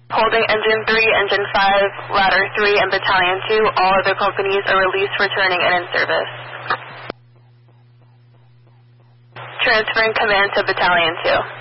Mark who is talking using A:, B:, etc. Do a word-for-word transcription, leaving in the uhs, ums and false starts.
A: Holding Engine three, Engine five, Ladder three, and Battalion two, all other companies are released for turning and in service. Transferring command to Battalion two.